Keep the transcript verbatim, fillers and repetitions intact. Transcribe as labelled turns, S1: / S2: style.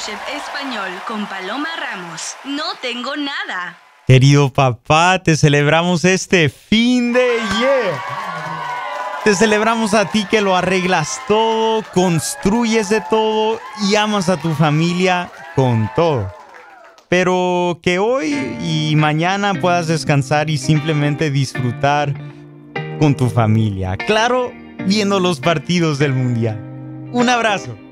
S1: MasterChef Español con Paloma Ramos. No tengo nada.
S2: Querido papá, te celebramos este fin de yeah. Te celebramos a ti que lo arreglas todo, construyes de todo y amas a tu familia con todo. Pero que hoy y mañana puedas descansar y simplemente disfrutar con tu familia. Claro, viendo los partidos del Mundial. Un abrazo.